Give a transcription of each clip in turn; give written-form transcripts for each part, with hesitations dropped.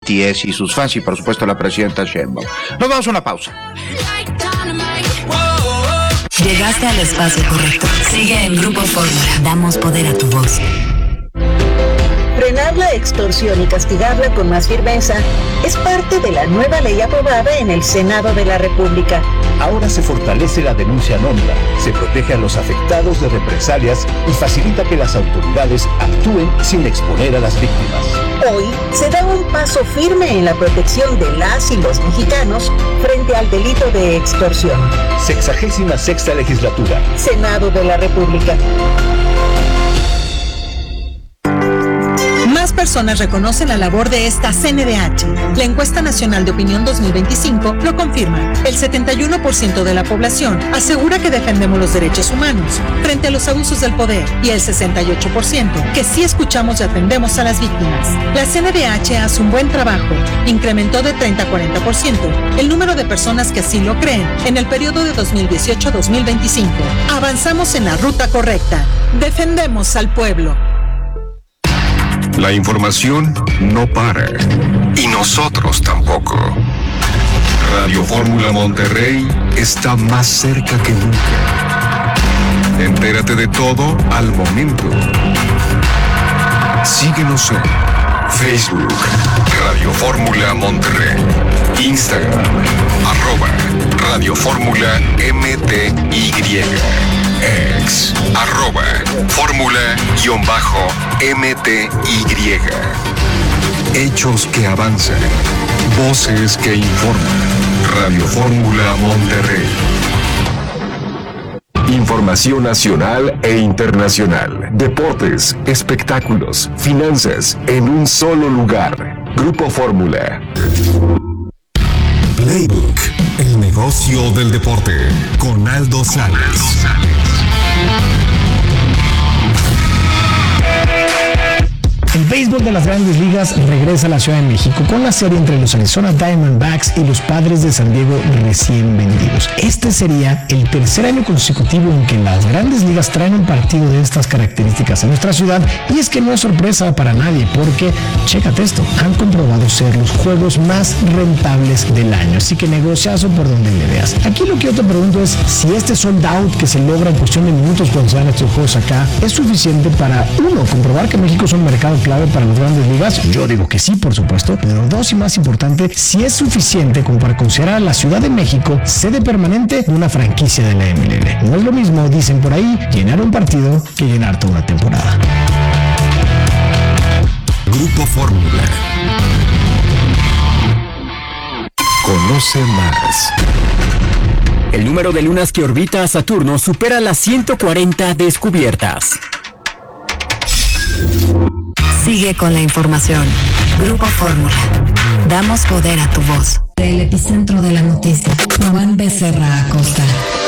BTS y sus fans y por supuesto la presidenta Sheinbaum. Nos vamos a una pausa. Llegaste al espacio correcto. Sigue en Grupo Fórmula. Damos poder a tu voz. Frenar la extorsión y castigarla con más firmeza es parte de la nueva ley aprobada en el Senado de la República. Ahora se fortalece la denuncia anónima, se protege a los afectados de represalias y facilita que las autoridades actúen sin exponer a las víctimas. Hoy se da un paso firme en la protección de las y los mexicanos frente al delito de extorsión. 66ª Legislatura. Senado de la República. Más personas reconocen la labor de esta CNDH. La Encuesta Nacional de Opinión 2025 lo confirma. El 71% de la población asegura que defendemos los derechos humanos frente a los abusos del poder y el 68% que sí escuchamos y atendemos a las víctimas. La CNDH hace un buen trabajo. Incrementó de 30 a 40% el número de personas que así lo creen en el periodo de 2018 a 2025. Avanzamos en la ruta correcta. Defendemos al pueblo. La información no para, y nosotros tampoco. Radio Fórmula Monterrey está más cerca que nunca. Entérate de todo al momento. Síguenos en Facebook, Radio Fórmula Monterrey, Instagram, @Radio Fórmula MTY, X, @Fórmula_MTY. Hechos que avanzan, voces que informan. Radio Fórmula Monterrey. Información nacional e internacional, deportes, espectáculos, finanzas, en un solo lugar. Grupo Fórmula. Playbook, el negocio del deporte, con Aldo Sales. El béisbol de las Grandes Ligas regresa a la Ciudad de México con la serie entre los Arizona Diamondbacks y los Padres de San Diego recién vendidos. Este sería el tercer año consecutivo en que las Grandes Ligas traen un partido de estas características a nuestra ciudad, y es que no es sorpresa para nadie porque, chécate esto, han comprobado ser los juegos más rentables del año, así que negociazo por donde le veas. Aquí lo que yo te pregunto es si este sold out que se logra en cuestión de minutos cuando se dan estos juegos acá es suficiente para, uno, comprobar que México es un mercado clave para las Grandes Ligas. Yo digo que sí, por supuesto, pero dos, y más importante, si es suficiente como para considerar a la Ciudad de México sede permanente de una franquicia de la MLB. No es lo mismo, dicen por ahí, llenar un partido que llenar toda una temporada. Grupo Fórmula. Conoce más. El número de lunas que orbita a Saturno supera las 140 descubiertas. Sigue con la información. Grupo Fórmula. Damos poder a tu voz. El epicentro de la noticia. Juan Becerra Acosta.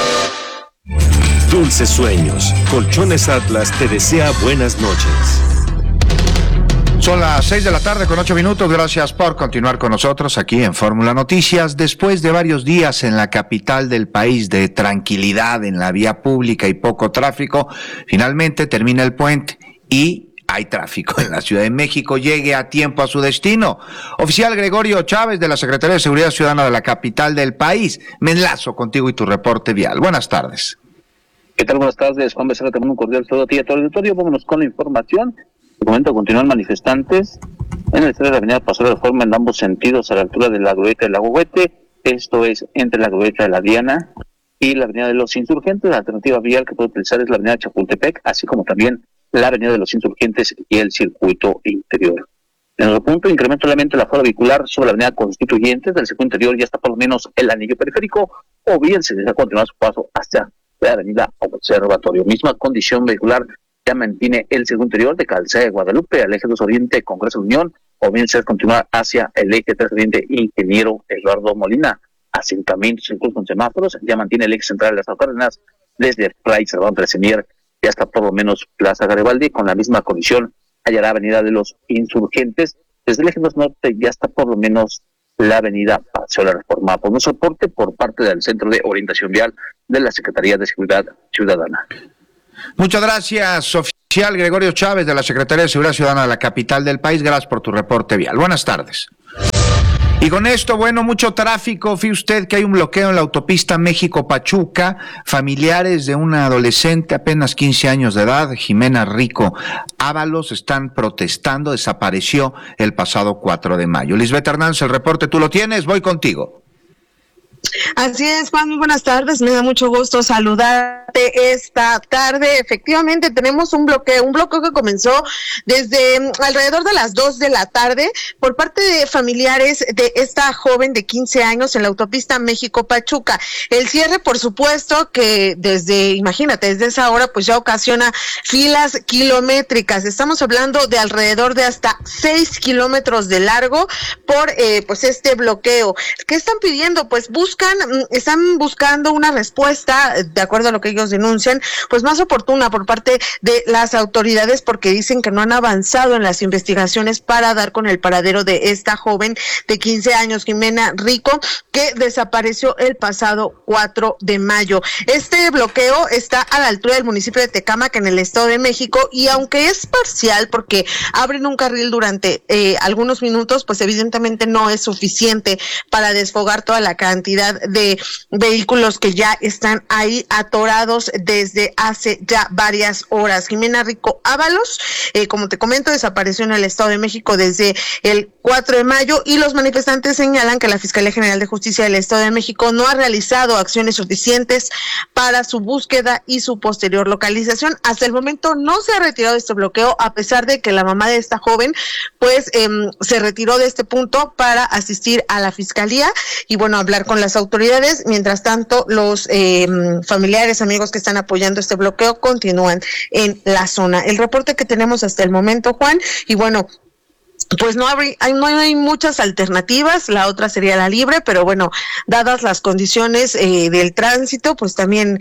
Dulces sueños. Colchones Atlas te desea buenas noches. Son las 6 de la tarde con 8 minutos. Gracias por continuar con nosotros aquí en Fórmula Noticias. Después de varios días en la capital del país de tranquilidad en la vía pública y poco tráfico, finalmente termina el puente y hay tráfico en la Ciudad de México. Llegue a tiempo a su destino. Oficial Gregorio Chávez de la Secretaría de Seguridad Ciudadana de la capital del país. Me enlazo contigo y tu reporte vial. Buenas tardes. ¿Qué tal? Buenas tardes, Juan Becerra. Te mando un cordial saludo a ti y a todo el auditorio. Vámonos con la información. De momento continúan manifestantes en el centro de la avenida Paseo de la Reforma en ambos sentidos a la altura de la glorieta del Lago Huete. Esto es entre la glorieta de la Diana y la avenida de los Insurgentes. La alternativa vial que puede utilizar es la avenida Chapultepec, así como también la avenida de los Insurgentes y el circuito interior. En otro punto, incremento solamente la aforo vehicular sobre la avenida Constituyentes del circuito interior ya está por lo menos el anillo periférico, o bien se desea continuar su paso hacia la avenida Observatorio. Misma condición vehicular ya mantiene el circuito interior de Calzada de Guadalupe al eje 2 Oriente Congreso de Unión, o bien se continuar hacia el eje 3 Oriente Ingeniero Eduardo Molina. Asentamientos incluso con semáforos ya mantiene el eje central de las Cárdenas desde Fray Salvador Presemier ya está por lo menos Plaza Garibaldi, con la misma condición hallará avenida de los Insurgentes, desde el eje 2 Norte ya está por lo menos la avenida Paseo de la Reforma. Por un soporte por parte del Centro de Orientación Vial de la Secretaría de Seguridad Ciudadana. Muchas gracias, oficial Gregorio Chávez de la Secretaría de Seguridad Ciudadana de la capital del país. Gracias por tu reporte vial. Buenas tardes. Y con esto, bueno, mucho tráfico. Fíjese usted que hay un bloqueo en la autopista México-Pachuca. Familiares de una adolescente, apenas 15 años de edad, Jimena Rico Ábalos, están protestando. Desapareció el pasado 4 de mayo. Lisbeth Hernández, el reporte tú lo tienes, voy contigo. Así es, Juan, muy buenas tardes, me da mucho gusto saludarte esta tarde. Efectivamente tenemos un bloqueo que comenzó desde alrededor de las 2 de la tarde por parte de familiares de esta joven de 15 años en la autopista México-Pachuca. El cierre, por supuesto, que desde esa hora pues ya ocasiona filas kilométricas. Estamos hablando de alrededor de hasta 6 kilómetros de largo por pues este bloqueo. ¿Qué están pidiendo? Pues están buscando una respuesta, de acuerdo a lo que ellos denuncian, pues más oportuna por parte de las autoridades, porque dicen que no han avanzado en las investigaciones para dar con el paradero de esta joven de 15 años, Jimena Rico, que desapareció el pasado 4 de mayo. Este bloqueo está a la altura del municipio de Tecámac, en el Estado de México, y aunque es parcial porque abren un carril durante algunos minutos, pues evidentemente no es suficiente para desfogar toda la cantidad de vehículos que ya están ahí atorados desde hace ya varias horas. Jimena Rico Ábalos, como te comento, desapareció en el Estado de México desde el 4 de mayo y los manifestantes señalan que la Fiscalía General de Justicia del Estado de México no ha realizado acciones suficientes para su búsqueda y su posterior localización. Hasta el momento no se ha retirado este bloqueo, a pesar de que la mamá de esta joven pues se retiró de este punto para asistir a la Fiscalía y bueno, hablar con las autoridades. Mientras tanto, los familiares, amigos que están apoyando este bloqueo continúan en la zona. El reporte que tenemos hasta el momento, Juan, y bueno, pues no hay muchas alternativas. La otra sería la libre, pero bueno, dadas las condiciones del tránsito, pues también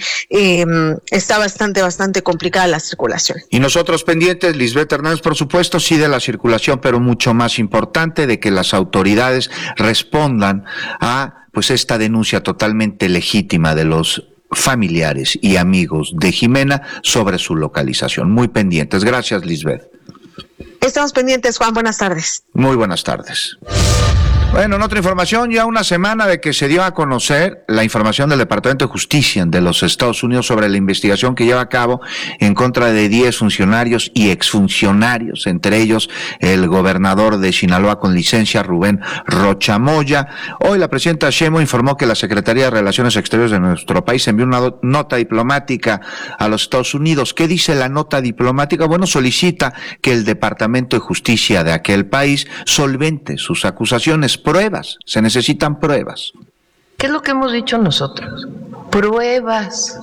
está bastante complicada la circulación. Y nosotros pendientes, Lisbeth Hernández, por supuesto, sí de la circulación, pero mucho más importante de que las autoridades respondan a pues esta denuncia totalmente legítima de los familiares y amigos de Jimena sobre su localización. Muy pendientes. Gracias, Lisbeth. Estamos pendientes, Juan. Buenas tardes. Muy buenas tardes. Bueno, en otra información, ya una semana de que se dio a conocer la información del Departamento de Justicia de los Estados Unidos sobre la investigación que lleva a cabo en contra de 10 funcionarios y exfuncionarios, entre ellos el gobernador de Sinaloa con licencia, Rubén Rocha Moya. Hoy la presidenta Sheinbaum informó que la Secretaría de Relaciones Exteriores de nuestro país envió una nota diplomática a los Estados Unidos. ¿Qué dice la nota diplomática? Bueno, solicita que el Departamento de Justicia de aquel país solvente sus acusaciones. Pruebas, se necesitan pruebas. ¿Qué es lo que hemos dicho nosotros? Pruebas.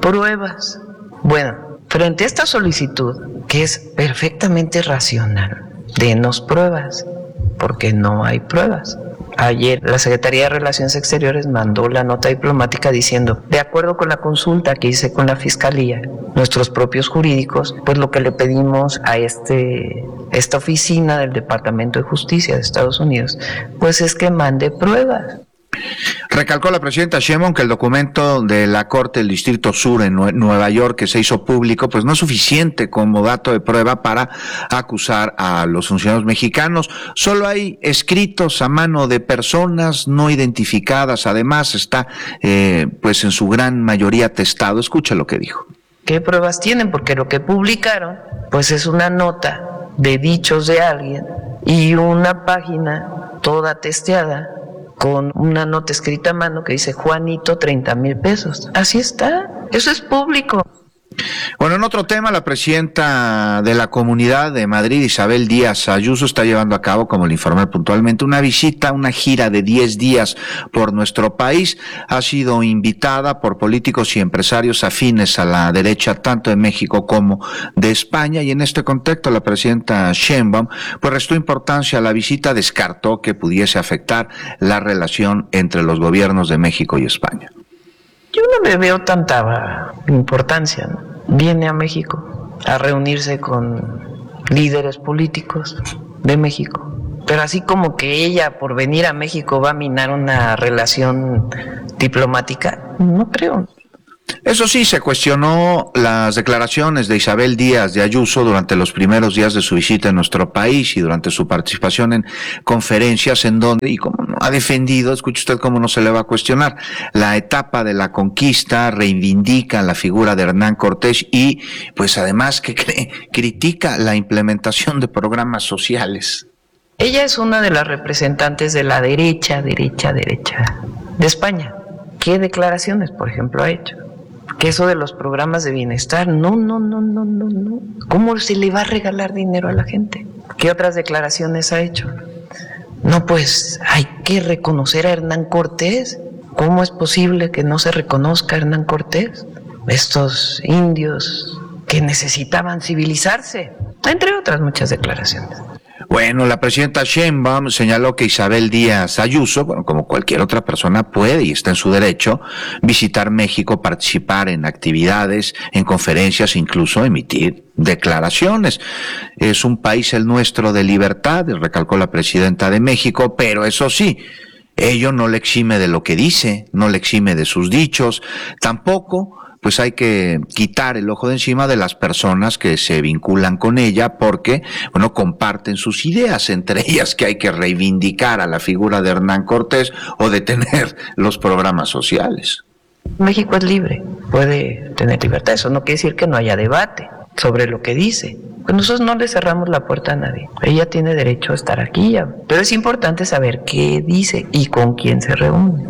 Bueno, frente a esta solicitud, que es perfectamente racional, denos pruebas, porque no hay pruebas. Ayer la Secretaría de Relaciones Exteriores mandó la nota diplomática diciendo, de acuerdo con la consulta que hice con la Fiscalía, nuestros propios jurídicos, pues lo que le pedimos a esta oficina del Departamento de Justicia de Estados Unidos, pues es que mande pruebas. Recalcó la presidenta Sheinbaum que el documento de la Corte del Distrito Sur en Nueva York que se hizo público pues no es suficiente como dato de prueba para acusar a los funcionarios mexicanos. Solo hay escritos a mano de personas no identificadas. Además está pues en su gran mayoría atestado. Escucha lo que dijo. ¿Qué pruebas tienen? Porque lo que publicaron pues es una nota de dichos de alguien y una página toda testeada con una nota escrita a mano que dice Juanito 30,000 pesos. Así está, eso es público. Bueno, en otro tema, la presidenta de la Comunidad de Madrid, Isabel Díaz Ayuso, está llevando a cabo, como le informé puntualmente, una gira de 10 días por nuestro país. Ha sido invitada por políticos y empresarios afines a la derecha, tanto de México como de España, y en este contexto la presidenta Sheinbaum pues restó importancia a la visita, descartó que pudiese afectar la relación entre los gobiernos de México y España. Yo no le veo tanta importancia, ¿no? Viene a México a reunirse con líderes políticos de México, pero así como que ella por venir a México va a minar una relación diplomática, no creo. Eso sí, se cuestionó las declaraciones de Isabel Díaz de Ayuso durante los primeros días de su visita en nuestro país y durante su participación en conferencias en donde, y como no ha defendido, escuche usted cómo no se le va a cuestionar, la etapa de la conquista, reivindica la figura de Hernán Cortés y pues además que critica la implementación de programas sociales. Ella es una de las representantes de la derecha de España. ¿Qué declaraciones, por ejemplo, ha hecho? Que eso de los programas de bienestar, no. ¿Cómo se le va a regalar dinero a la gente? ¿Qué otras declaraciones ha hecho? No, pues hay que reconocer a Hernán Cortés. ¿Cómo es posible que no se reconozca a Hernán Cortés? Estos indios que necesitaban civilizarse, entre otras muchas declaraciones. Bueno, la presidenta Sheinbaum señaló que Isabel Díaz Ayuso, bueno, como cualquier otra persona puede y está en su derecho, visitar México, participar en actividades, en conferencias, incluso emitir declaraciones. Es un país el nuestro de libertad, recalcó la presidenta de México, pero eso sí, ello no le exime de lo que dice, no le exime de sus dichos, tampoco pues hay que quitar el ojo de encima de las personas que se vinculan con ella porque, bueno, comparten sus ideas, entre ellas que hay que reivindicar a la figura de Hernán Cortés o detener los programas sociales. México es libre, puede tener libertad, eso no quiere decir que no haya debate sobre lo que dice. Pues nosotros no le cerramos la puerta a nadie, ella tiene derecho a estar aquí, pero es importante saber qué dice y con quién se reúne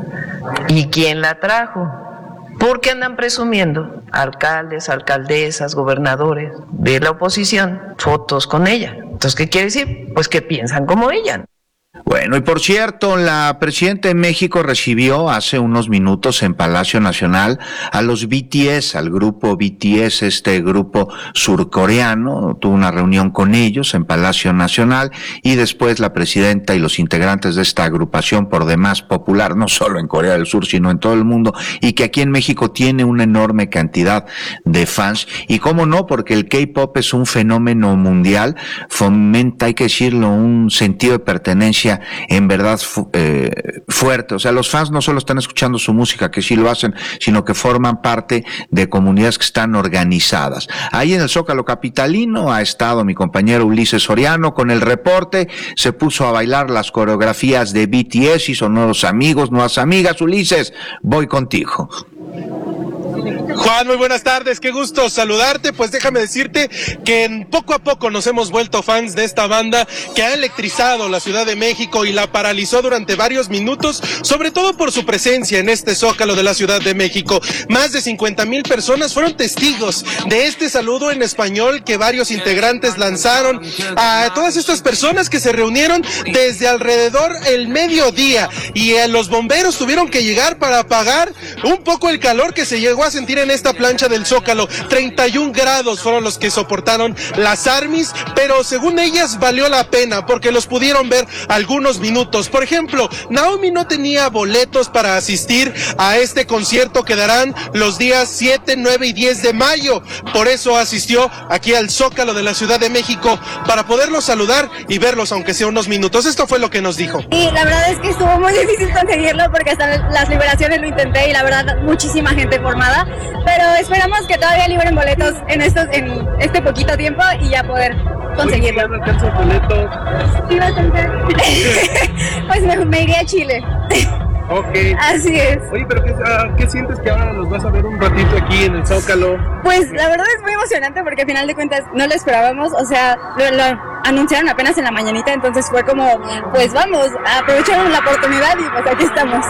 y quién la trajo. Porque andan presumiendo alcaldes, alcaldesas, gobernadores de la oposición, fotos con ella. Entonces, ¿qué quiere decir? Pues que piensan como ella. Bueno, y por cierto, la presidenta de México recibió hace unos minutos en Palacio Nacional a los BTS, al grupo BTS, este grupo surcoreano, tuvo una reunión con ellos en Palacio Nacional y después la presidenta y los integrantes de esta agrupación por demás popular, no solo en Corea del Sur, sino en todo el mundo, y que aquí en México tiene una enorme cantidad de fans, y cómo no, porque el K-pop es un fenómeno mundial, fomenta, hay que decirlo, un sentido de pertenencia en verdad fuerte. O sea, los fans no solo están escuchando su música, que sí lo hacen, sino que forman parte de comunidades que están organizadas. Ahí en el Zócalo capitalino ha estado mi compañero Ulises Soriano con el reporte, se puso a bailar las coreografías de BTS y son nuevos amigos, nuevas amigas. Ulises, voy contigo. Juan, muy buenas tardes, qué gusto saludarte. Pues déjame decirte que poco a poco nos hemos vuelto fans de esta banda que ha electrizado la Ciudad de México y la paralizó durante varios minutos, sobre todo por su presencia en este Zócalo de la Ciudad de México. Más de 50,000 personas fueron testigos de este saludo en español que varios integrantes lanzaron a todas estas personas que se reunieron desde alrededor el mediodía, y los bomberos tuvieron que llegar para apagar un poco el calor que se llegó a sentir en esta plancha del Zócalo. 31 grados fueron los que soportaron las ARMYs, pero según ellas valió la pena porque los pudieron ver algunos minutos. Por ejemplo, Naomi no tenía boletos para asistir a este concierto que darán los días 7, 9 y 10 de mayo. Por eso asistió aquí al Zócalo de la Ciudad de México para poderlos saludar y verlos aunque sea unos minutos. Esto fue lo que nos dijo. Y la verdad es que estuvo muy difícil conseguirlo porque hasta las liberaciones lo intenté y la verdad muchísima gente formada, pero esperamos que todavía liberen boletos en este poquito tiempo y ya poder conseguirlo. ¿No alcanzas boletos? Sí, bastante. Pues me iría a Chile. Ok. Así es. Oye, pero ¿qué sientes que ahora los vas a ver un ratito aquí en el Zócalo? Pues la verdad es muy emocionante porque al final de cuentas no lo esperábamos, o sea, lo anunciaron apenas en la mañanita, entonces fue como, pues vamos, aprovecharon la oportunidad y pues aquí estamos.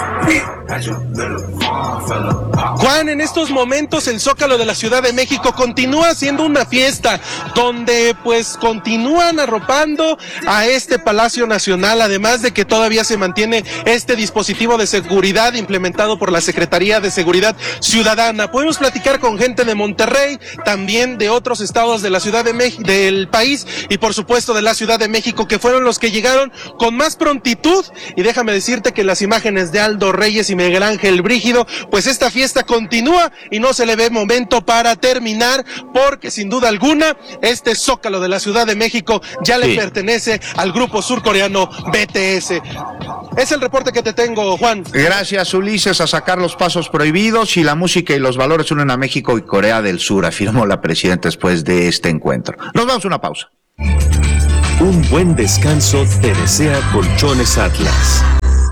Juan, en estos momentos el Zócalo de la Ciudad de México continúa siendo una fiesta donde pues continúan arropando a este Palacio Nacional, además de que todavía se mantiene este dispositivo de seguridad implementado por la Secretaría de Seguridad Ciudadana. Podemos platicar con gente de Monterrey, también de otros estados de la Ciudad de México, del país, y por supuesto supuesto, de la Ciudad de México, que fueron los que llegaron con más prontitud. Y déjame decirte que las imágenes de Aldo Reyes y Miguel Ángel Brígido, pues esta fiesta continúa y no se le ve momento para terminar, porque sin duda alguna este Zócalo de la Ciudad de México ya le pertenece al grupo surcoreano BTS. Es el reporte que te tengo, Juan. Gracias, Ulises. A sacar los pasos prohibidos, y la música y los valores unen a México y Corea del Sur, afirmó la presidenta después de este encuentro. Nos vamos a una pausa. Un buen descanso te desea Colchones Atlas.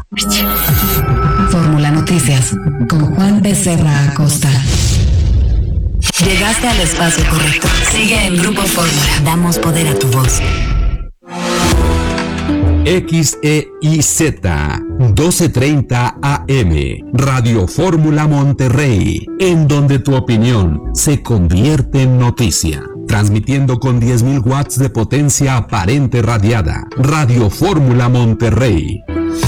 Fórmula Noticias con Juan Becerra Acosta. Llegaste al espacio correcto. Sigue en Grupo Fórmula. Damos poder a tu voz. XEIZ 1230 AM, Radio Fórmula Monterrey, en donde tu opinión se convierte en noticia. Transmitiendo con 10.000 watts de potencia aparente radiada. Radio Fórmula Monterrey.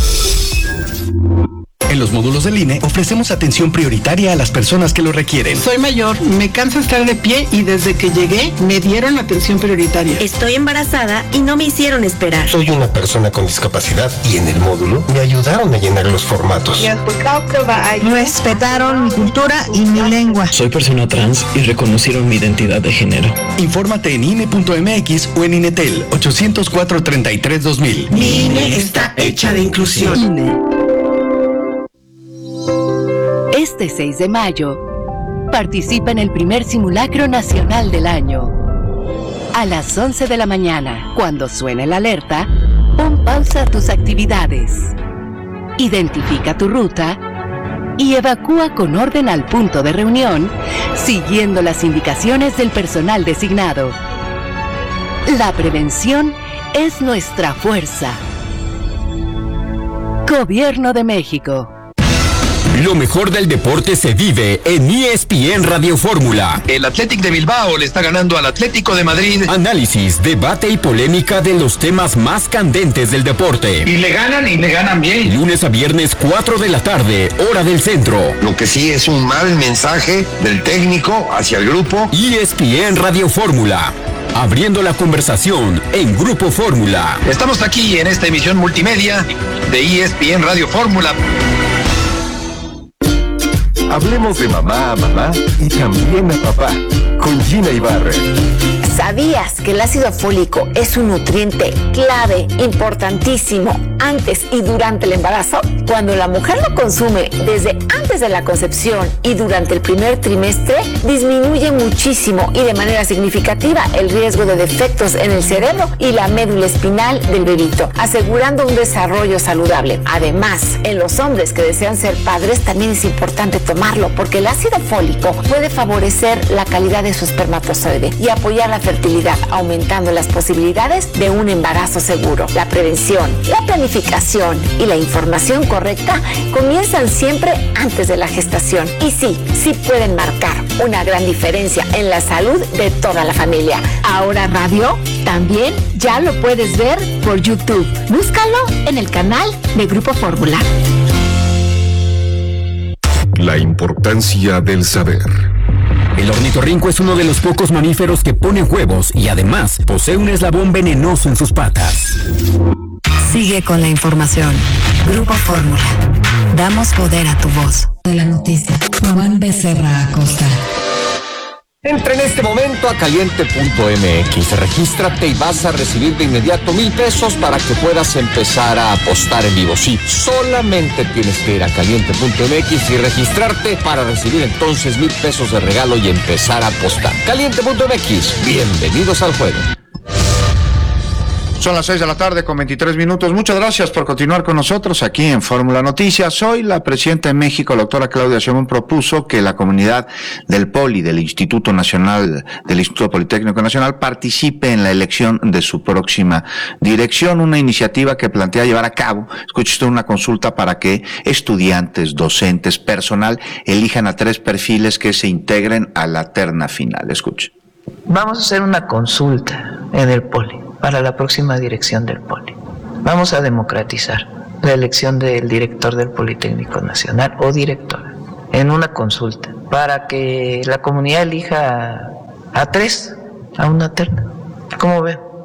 En los módulos del INE ofrecemos atención prioritaria a las personas que lo requieren. Soy mayor, me cansa estar de pie y desde que llegué me dieron atención prioritaria. Estoy embarazada y no me hicieron esperar. Soy una persona con discapacidad y en el módulo me ayudaron a llenar los formatos. Respetaron mi cultura y mi lengua. Soy persona trans y reconocieron mi identidad de género. Infórmate en INE.mx o en INETEL 804-33-2000. Mi INE está hecha de inclusión. INE. Este 6 de mayo, participa en el primer simulacro nacional del año. A las 11 de la mañana, cuando suene la alerta, pon pausa a tus actividades. Identifica tu ruta y evacúa con orden al punto de reunión, siguiendo las indicaciones del personal designado. La prevención es nuestra fuerza. Gobierno de México. Lo mejor del deporte se vive en ESPN Radio Fórmula. El Athletic de Bilbao le está ganando al Atlético de Madrid. Análisis, debate y polémica de los temas más candentes del deporte. Y le ganan bien. Lunes a viernes, 4 de la tarde, hora del centro. Lo que sí es un mal mensaje del técnico hacia el grupo. ESPN Radio Fórmula. Abriendo la conversación en Grupo Fórmula. Estamos aquí en esta emisión multimedia de ESPN Radio Fórmula. Hablemos de mamá a mamá y también a papá, con Gina Ibarra. ¿Sabías que el ácido fólico es un nutriente clave, importantísimo, antes y durante el embarazo? Cuando la mujer lo consume desde antes de la concepción y durante el primer trimestre, disminuye muchísimo y de manera significativa el riesgo de defectos en el cerebro y la médula espinal del bebito, asegurando un desarrollo saludable. Además, en los hombres que desean ser padres también es importante tomarlo, porque el ácido fólico puede favorecer la calidad de su espermatozoide y apoyar la fertilidad, aumentando las posibilidades de un embarazo seguro. La prevención, la planificación y la información correcta comienzan siempre antes de la gestación. Y sí pueden marcar una gran diferencia en la salud de toda la familia. Ahora Radio también ya lo puedes ver por YouTube. Búscalo en el canal de Grupo Fórmula. La importancia del saber. El ornitorrinco es uno de los pocos mamíferos que pone huevos y además posee un eslabón venenoso en sus patas. Sigue con la información. Grupo Fórmula. Damos poder a tu voz. De la noticia. Juan Becerra Acosta. Entra en este momento a caliente.mx, regístrate y vas a recibir de inmediato 1,000 pesos para que puedas empezar a apostar en vivo. Sí, solamente tienes que ir a caliente.mx y registrarte para recibir entonces 1,000 pesos de regalo y empezar a apostar. Caliente.mx, bienvenidos al juego. Son las 6 de la tarde con 23 minutos. Muchas gracias por continuar con nosotros aquí en Fórmula Noticias. Hoy la presidenta de México, la doctora Claudia Sheinbaum, propuso que la comunidad del POLI, del Instituto Politécnico Nacional, participe en la elección de su próxima dirección. Una iniciativa que plantea llevar a cabo, escuche usted, una consulta para que estudiantes, docentes, personal elijan a 3 perfiles que se integren a la terna final. Escuche. Vamos a hacer una consulta en el POLI para la próxima dirección del POLI. Vamos a democratizar la elección del director del Politécnico Nacional o directora en una consulta para que la comunidad elija a 3 a una terna. ¿Cómo ven?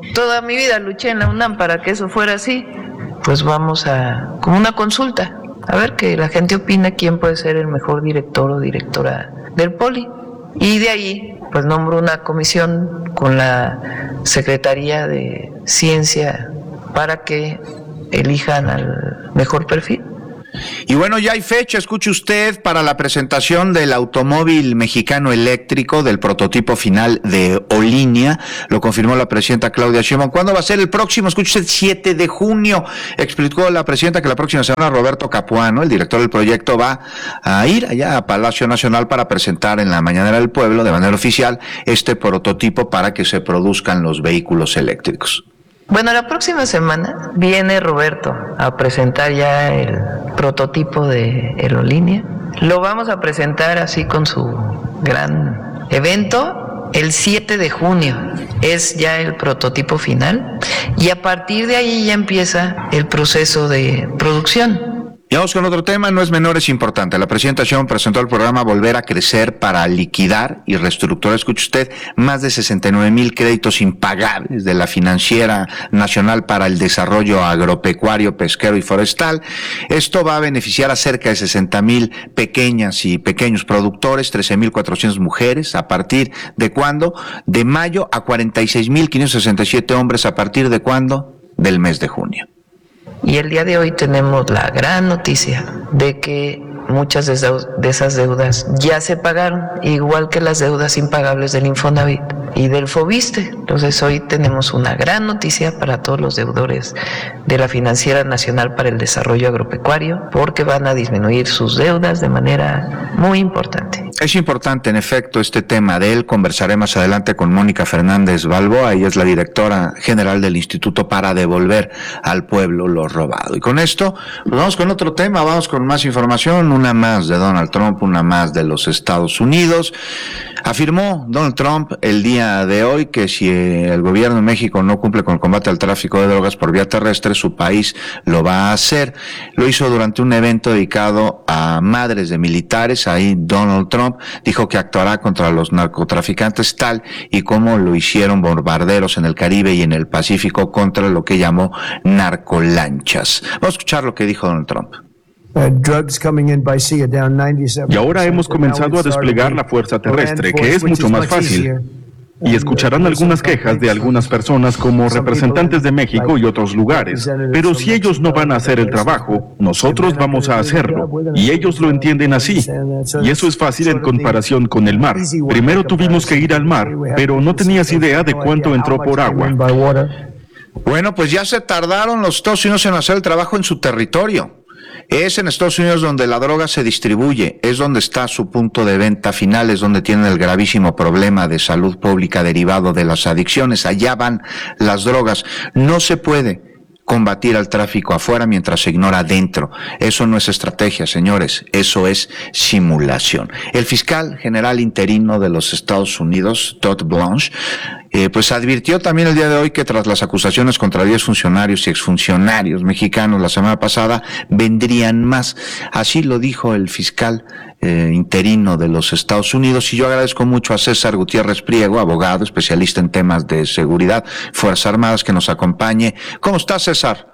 Toda mi vida luché en la UNAM para que eso fuera así. Pues vamos a, como una consulta, a ver que la gente opine quién puede ser el mejor director o directora del Poli. Y de ahí, pues nombro una comisión con la Secretaría de Ciencia para que elijan al mejor perfil. Y bueno, ya hay fecha, escuche usted, para la presentación del automóvil mexicano eléctrico del prototipo final de Olinea. Lo confirmó la presidenta Claudia Sheinbaum. ¿Cuándo va a ser el próximo? Escuche usted, 7 de junio. Explicó la presidenta que la próxima semana Roberto Capuano, el director del proyecto, va a ir allá a Palacio Nacional para presentar en la Mañanera del Pueblo, de manera oficial, este prototipo para que se produzcan los vehículos eléctricos. Bueno, la próxima semana viene Roberto a presentar ya el prototipo de Olinea. Lo vamos a presentar así con su gran evento el 7 de junio. Es ya el prototipo final y a partir de ahí ya empieza el proceso de producción. Y vamos con otro tema, no es menor, es importante. La presidenta Sheinbaum presentó el programa Volver a Crecer para liquidar y reestructurar, escuche usted, más de 69,000 créditos impagables de la Financiera Nacional para el Desarrollo Agropecuario, Pesquero y Forestal. Esto va a beneficiar a cerca de 60,000 pequeñas y pequeños productores, 13,400 mujeres. ¿A partir de cuándo? De mayo, a 46,567 hombres. ¿A partir de cuándo? Del mes de junio. Y el día de hoy tenemos la gran noticia de que muchas de esas deudas ya se pagaron, igual que las deudas impagables del Infonavit y del Fobiste. Entonces hoy tenemos una gran noticia para todos los deudores de la Financiera Nacional para el Desarrollo Agropecuario, porque van a disminuir sus deudas de manera muy importante. Es importante, en efecto, este tema. De él conversaré más adelante con Mónica Fernández Balboa. Ella es la directora general del Instituto para Devolver al Pueblo lo Robado. Y con esto, pues vamos con otro tema, vamos con más información, una más de Donald Trump, una más de los Estados Unidos. Afirmó Donald Trump el día de hoy que si el gobierno de México no cumple con el combate al tráfico de drogas por vía terrestre, su país lo va a hacer. Lo hizo durante un evento dedicado a madres de militares. Ahí Donald Trump dijo que actuará contra los narcotraficantes tal y como lo hicieron bombarderos en el Caribe y en el Pacífico contra lo que llamó narcolanchas. Vamos a escuchar lo que dijo Donald Trump. Y ahora hemos comenzado a desplegar la fuerza terrestre, que es mucho más fácil. Y escucharán algunas quejas de algunas personas como representantes de México y otros lugares. Pero si ellos no van a hacer el trabajo, nosotros vamos a hacerlo. Y ellos lo entienden así. Y eso es fácil en comparación con el mar. Primero tuvimos que ir al mar, pero no tenías idea de cuánto entró por agua. Bueno, pues ya se tardaron los Estados Unidos en hacer el trabajo en su territorio. Es en Estados Unidos donde la droga se distribuye, es donde está su punto de venta final, es donde tienen el gravísimo problema de salud pública derivado de las adicciones. Allá van las drogas. No se puede combatir al tráfico afuera mientras se ignora adentro. Eso no es estrategia, señores, eso es simulación. El fiscal general interino de los Estados Unidos, Todd Blanche, pues advirtió también el día de hoy que tras las acusaciones contra 10 funcionarios y exfuncionarios mexicanos la semana pasada, vendrían más. Así lo dijo el fiscal interino de los Estados Unidos. Y yo agradezco mucho a César Gutiérrez Priego, abogado, especialista en temas de seguridad, Fuerzas Armadas, que nos acompañe. ¿Cómo estás, César?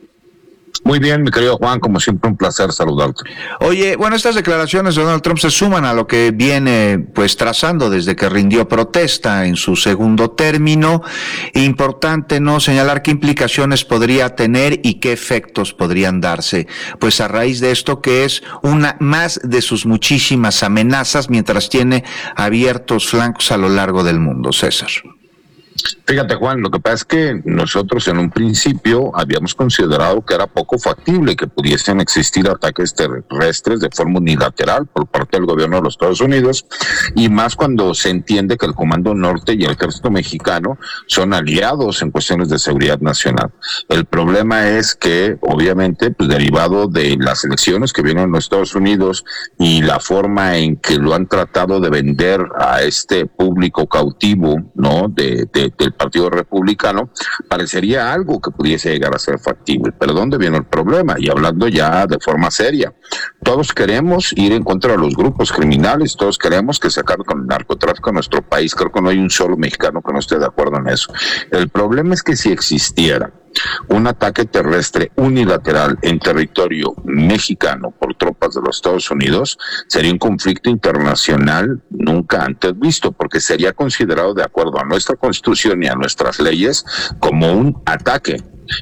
Muy bien, mi querido Juan, como siempre un placer saludarte. Oye, bueno, estas declaraciones de Donald Trump se suman a lo que viene pues trazando desde que rindió protesta en su segundo término. Importante no señalar qué implicaciones podría tener y qué efectos podrían darse, pues a raíz de esto que es una más de sus muchísimas amenazas mientras tiene abiertos flancos a lo largo del mundo, César. Fíjate, Juan, lo que pasa es que nosotros en un principio habíamos considerado que era poco factible que pudiesen existir ataques terrestres de forma unilateral por parte del gobierno de los Estados Unidos, y más cuando se entiende que el Comando Norte y el Ejército Mexicano son aliados en cuestiones de seguridad nacional. El problema es que, obviamente, pues derivado de las elecciones que vienen en los Estados Unidos y la forma en que lo han tratado de vender a este público cautivo, ¿no?, del Partido Republicano, parecería algo que pudiese llegar a ser factible. Pero ¿dónde viene el problema? Y hablando ya de forma seria, Todos queremos ir en contra de los grupos criminales, todos queremos que se acabe con el narcotráfico en nuestro país. Creo que no hay un solo mexicano que no esté de acuerdo en eso. El problema es que si existiera un ataque terrestre unilateral en territorio mexicano por tropas de los Estados Unidos, sería un conflicto internacional nunca antes visto, porque sería considerado, de acuerdo a nuestra Constitución y a nuestras leyes, como un ataque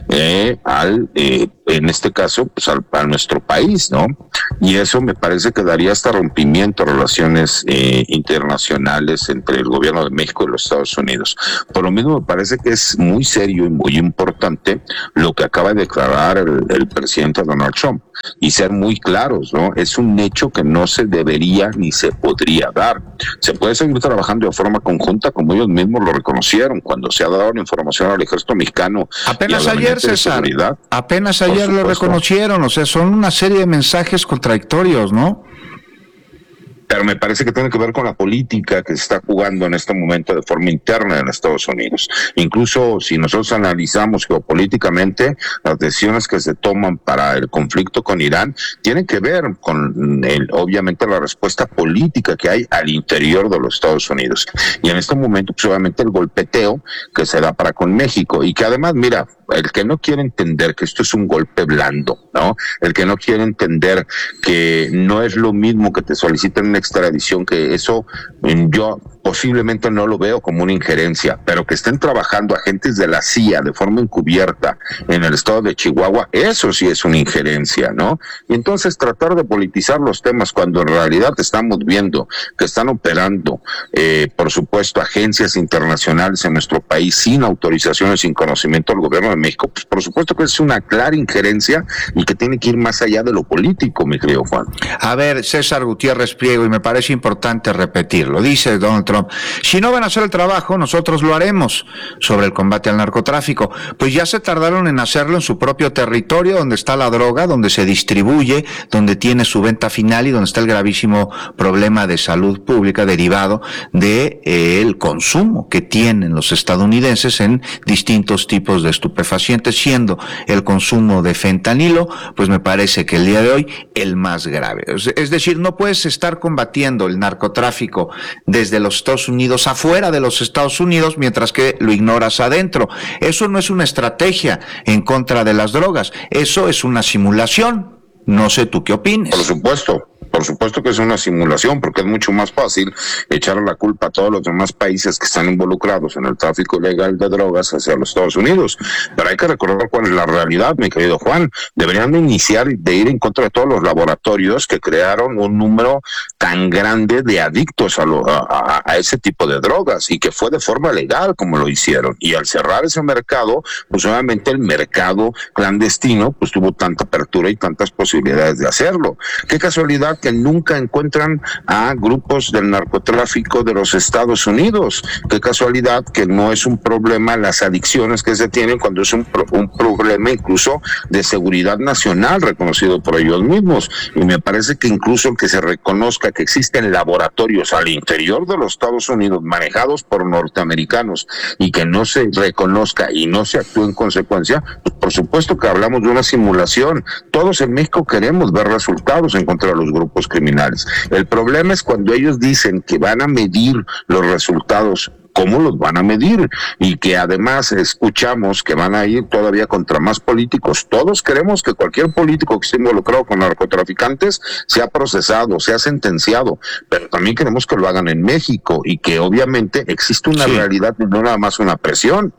en este caso, pues a nuestro país, ¿no? Y eso me parece que daría hasta rompimiento de relaciones internacionales entre el gobierno de México y los Estados Unidos. Por lo mismo, me parece que es muy serio y muy importante lo que acaba de declarar el presidente Donald Trump, y ser muy claros, ¿no? Es un hecho que no se debería ni se podría dar. Se puede seguir trabajando de forma conjunta, como ellos mismos lo reconocieron, cuando se ha dado la información al ejército mexicano. Apenas ayer, César, apenas ayer lo reconocieron, o sea, son una serie de mensajes contradictorios, ¿no? Pero me parece que tiene que ver con la política que se está jugando en este momento de forma interna en Estados Unidos. Incluso si nosotros analizamos geopolíticamente, las decisiones que se toman para el conflicto con Irán tienen que ver con, obviamente, la respuesta política que hay al interior de los Estados Unidos. Y en este momento, pues, obviamente, el golpeteo que se da para con México, y que además, mira, el que no quiere entender que esto es un golpe blando, ¿no? El que no quiere entender que no es lo mismo que te soliciten una extradición, que eso yo posiblemente no lo veo como una injerencia, pero que estén trabajando agentes de la CIA de forma encubierta en el estado de Chihuahua, eso sí es una injerencia, ¿no? Y entonces tratar de politizar los temas cuando en realidad estamos viendo que están operando, por supuesto, agencias internacionales en nuestro país sin autorización y sin conocimiento del gobierno de México, pues por supuesto que es una clara injerencia y que tiene que ir más allá de lo político, mi querido Juan. A ver, César Gutiérrez Priego, y me parece importante repetirlo, dice Donald Trump: si no van a hacer el trabajo, nosotros lo haremos sobre el combate al narcotráfico. Pues ya se tardaron en hacerlo en su propio territorio, donde está la droga, donde se distribuye, donde tiene su venta final y donde está el gravísimo problema de salud pública derivado de el consumo que tienen los estadounidenses en distintos tipos de estupefacientes, siendo el consumo de fentanilo, pues me parece que el día de hoy el más grave. Es decir, no puedes estar combatiendo el narcotráfico desde los Estados Unidos afuera de los Estados Unidos mientras que lo ignoras adentro. Eso no es una estrategia en contra de las drogas, eso es una simulación. No sé tú qué opines. Por supuesto que es una simulación, porque es mucho más fácil echarle la culpa a todos los demás países que están involucrados en el tráfico ilegal de drogas hacia los Estados Unidos. Pero hay que recordar cuál es la realidad, mi querido Juan. Deberían de ir en contra de todos los laboratorios que crearon un número tan grande de adictos a ese tipo de drogas, y que fue de forma legal como lo hicieron. Y al cerrar ese mercado, pues obviamente el mercado clandestino pues tuvo tanta apertura y tantas posibilidades de hacerlo. Qué casualidad que nunca encuentran a grupos del narcotráfico de los Estados Unidos. Qué casualidad que no es un problema las adicciones que se tienen, cuando es un problema incluso de seguridad nacional reconocido por ellos mismos. Y me parece que incluso el que se reconozca que existen laboratorios al interior de los Estados Unidos manejados por norteamericanos y que no se reconozca y no se actúe en consecuencia, pues por supuesto que hablamos de una simulación. Todos en México queremos ver resultados en contra de los grupos criminales. El problema es cuando ellos dicen que van a medir los resultados. ¿Cómo los van a medir? Y que además escuchamos que van a ir todavía contra más políticos. Todos queremos que cualquier político que esté involucrado con narcotraficantes sea procesado, sea sentenciado, pero también queremos que lo hagan en México y que obviamente existe una realidad y no nada más una presión.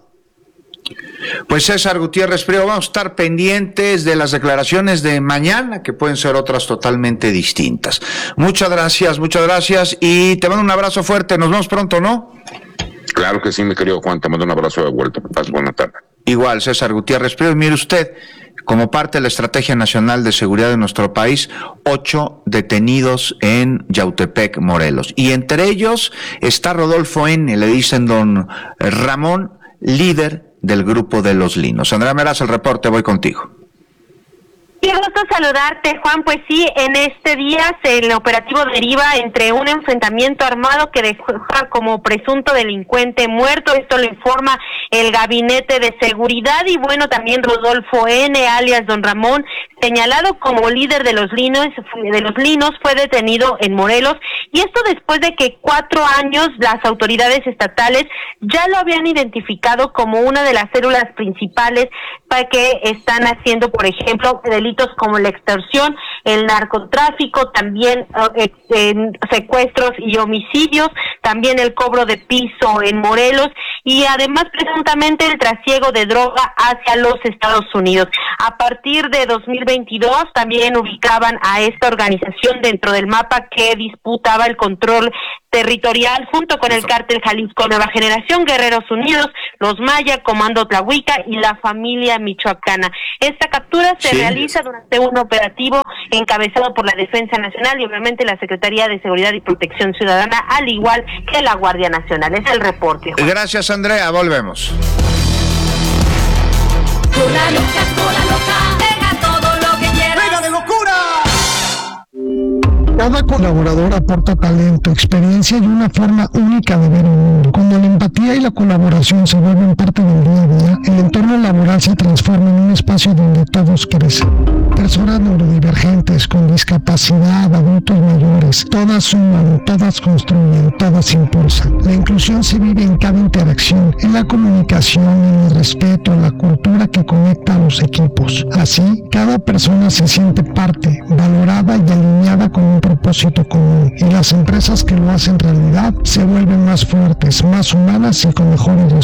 Pues César Gutiérrez Priego, vamos a estar pendientes de las declaraciones de mañana, que pueden ser otras totalmente distintas. Muchas gracias, y te mando un abrazo fuerte. Nos vemos pronto, ¿no? Claro que sí, mi querido Juan, te mando un abrazo de vuelta. Que pases buena tarde. Igual, César Gutiérrez Priego. Mire usted, como parte de la Estrategia Nacional de Seguridad de nuestro país, 8 detenidos en Yautepec, Morelos. Y entre ellos está Rodolfo N., le dicen don Ramón, líder del grupo de Los Linos. Andrea Meraz, el reporte, voy contigo. Qué gusto saludarte, Juan. Pues sí, en este día el operativo deriva entre un enfrentamiento armado que deja como presunto delincuente muerto. Esto lo informa el Gabinete de Seguridad. Y bueno, también Rodolfo N., alias Don Ramón, señalado como líder de los linos, fue detenido en Morelos, y esto después de que 4 años las autoridades estatales ya lo habían identificado como una de las células principales para que están haciendo, por ejemplo, delitos como la extorsión, el narcotráfico, también secuestros y homicidios, también el cobro de piso en Morelos, y además presuntamente el trasiego de droga hacia los Estados Unidos. A partir de 2022 también ubicaban a esta organización dentro del mapa que disputaba el control territorial junto con el cártel Jalisco Nueva Generación, Guerreros Unidos, los Maya, Comando Tlahuica y la familia michoacana. Esta captura se realiza durante un operativo encabezado por la Defensa Nacional y obviamente la Secretaría de Seguridad y Protección Ciudadana, al igual que la Guardia Nacional. Es el reporte, Juan. Gracias, Andrea. Volvemos. Cola loca, deja todo lo que quieras. ¡Venga de locura! Cada colaborador aporta talento, experiencia y una forma única de ver el mundo. Cuando la empatía y la colaboración se vuelven parte del día a día, el entorno laboral se transforma en un espacio donde todos crecen. Personas neurodivergentes, con discapacidad, adultos mayores, todas suman, todas construyen, todas impulsan. La inclusión se vive en cada interacción, en la comunicación, en el respeto, en la cultura que conecta a los equipos. Así, cada persona se siente parte, valorada y alineada con un propósito común, y las empresas que lo hacen realidad se vuelven más fuertes, más humanas y con mejores resultados.